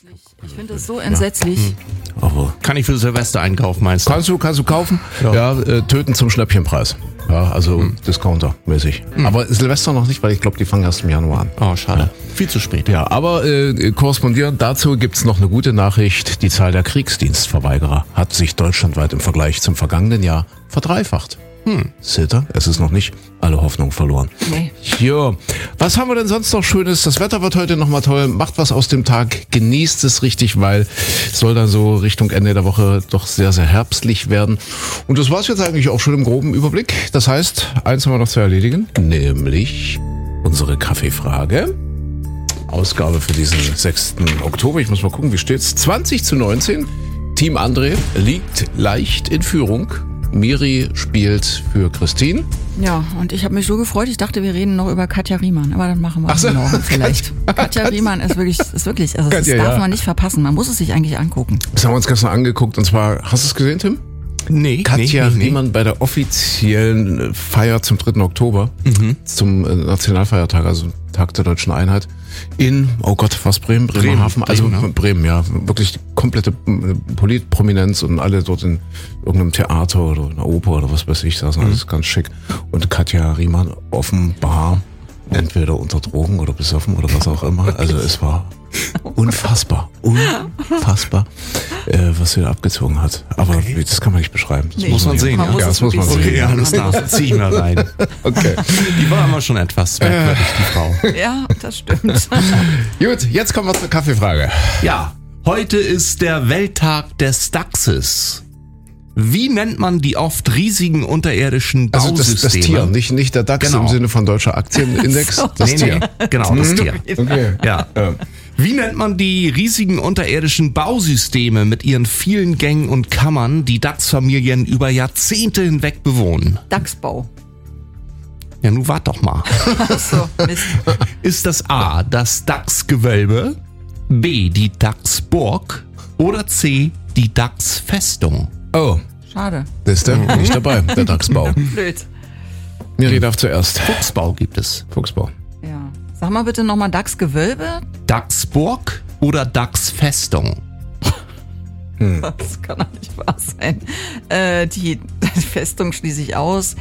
Ich finde das so entsetzlich. Aber Kann ich für Silvester einkaufen, meinst du? kannst du kaufen? Ja, töten zum Schnäppchenpreis. Ja, also Discounter-mäßig. Aber Silvester noch nicht, weil ich glaube, die fangen erst im Januar an. Oh, schade. Viel zu spät. Ja, aber korrespondierend dazu gibt's noch eine gute Nachricht. Die Zahl der Kriegsdienstverweigerer hat sich deutschlandweit im Vergleich zum vergangenen Jahr verdreifacht. Sitter, es ist noch nicht alle Hoffnung verloren. Nee. Jo, was haben wir denn sonst noch Schönes? Das Wetter wird heute nochmal toll. Macht was aus dem Tag, genießt es richtig, weil es soll dann so Richtung Ende der Woche doch sehr, sehr herbstlich werden. Und das war's jetzt eigentlich auch schon im groben Überblick. Das heißt, eins haben wir noch zu erledigen, nämlich unsere Kaffeefrage. Ausgabe für diesen 6. Oktober. Ich muss mal gucken, wie steht's? 20:19. Team André liegt leicht in Führung. Miri spielt für Christine. Ja, und ich habe mich so gefreut, ich dachte, wir reden noch über Katja Riemann, aber dann machen wir morgen vielleicht. Katja Riemann ist wirklich, also das Katja, darf man nicht verpassen, man muss es sich eigentlich angucken. Das haben wir uns gestern angeguckt und zwar, hast du es gesehen, Tim? Nee, Katja Riemann bei der offiziellen Feier zum 3. Oktober, zum Nationalfeiertag, also Tag der Deutschen Einheit, in, oh Gott, was Bremerhaven, also Bremen, ja, wirklich komplette Politprominenz und alle dort in irgendeinem Theater oder einer Oper oder was weiß ich, saßen alles ganz schick. Und Katja Riemann offenbar entweder unter Drogen oder besoffen oder was auch immer, also es war unfassbar, was sie da abgezogen hat. Aber das kann man nicht beschreiben. Das muss man sehen. Das muss man sehen. Okay, alles klar, zieh ich mal rein. Okay. Die war immer schon etwas merkwürdig, die Frau. Ja, das stimmt. Gut, jetzt kommen wir zur Kaffeefrage. Ja, heute ist der Welttag des Dachses. Wie nennt man die oft riesigen unterirdischen Also Bausysteme? das Tier, nicht der DAX im Sinne von deutscher Aktienindex, das Tier. Genau, das Tier. Okay. Ja. Wie nennt man die riesigen unterirdischen Bausysteme mit ihren vielen Gängen und Kammern, die DAX-Familien über Jahrzehnte hinweg bewohnen? Dachsbau. Ja, nun wart doch mal. Achso, Mist. Ist das A, das DAX-Gewölbe, B, die DAX-Burg oder C, die DAX-Festung? Oh, Schade. das ist der nicht dabei, der DAX-Bau. Blöd. Miri darf zuerst. Fuchsbau gibt es. Fuchsbau. Ja. Sag mal bitte nochmal Dachsgewölbe. DAX-Burg oder DAX-Festung? Das kann doch nicht wahr sein. Die Festung schließe ich aus.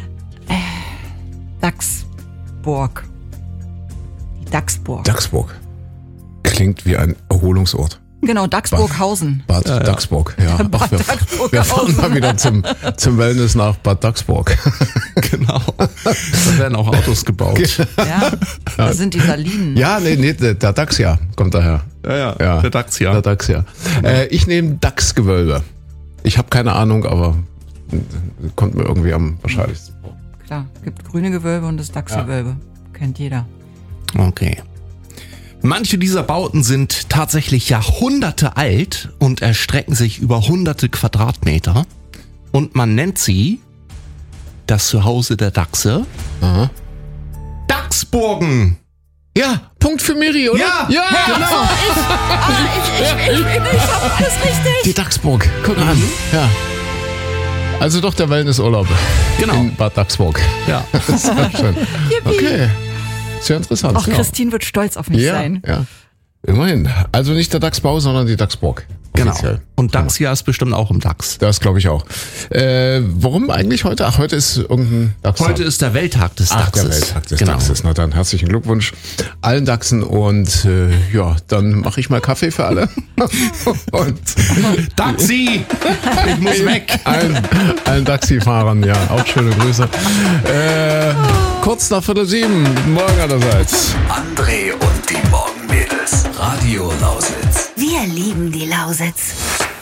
Dachsburg. Die Dachsburg. Dachsburg. Klingt wie ein Erholungsort. Genau, Dachsburghausen. Bad Dachsburg, ja. Ach, wir fahren mal wieder zum Wellness nach Bad Dachsburg. Genau. Da werden auch Autos gebaut. Ja, das sind die Salinen. Ja, nee, der Daxia kommt daher. Ja, der Daxia. Der Daxia. Ich nehme Dachsgewölbe. Ich habe keine Ahnung, aber kommt mir irgendwie am wahrscheinlichsten vor. Klar, gibt grüne Gewölbe und das Dachsgewölbe. Kennt jeder. Okay. Manche dieser Bauten sind tatsächlich Jahrhunderte alt und erstrecken sich über hunderte Quadratmeter. Und man nennt sie das Zuhause der Dachse. Aha. Dachsburgen! Ja, Punkt für Miri, oder? Ja, genau. Ich hab alles richtig. Die Dachsburg, guck an. Ja. Also doch der Wellnessurlaub. Genau. In Bad Dachsburg. Ja. Sehr schön. Okay. Sehr interessant. Auch Christine wird stolz auf mich sein. Ja. Immerhin. Also nicht der Dachsbau, sondern die Dachsburg. Genau. Offiziell. Und Daxia ist bestimmt auch im DAX. Das glaube ich auch. Warum eigentlich heute? Ach, heute ist irgendein Dachstag. Heute ist der Welttag des Ach, Dachses. der Welttag des Genau. Dachses. Na dann herzlichen Glückwunsch allen Dachsen und ja, dann mache ich mal Kaffee für alle. Und Daxi! Ich muss weg! allen Taxifahrern, ja, auch schöne Grüße. Kurz nach 6:45, guten Morgen allerseits. André und die Morgenmädels. Radio Lausitz. Wir lieben die Lausitz.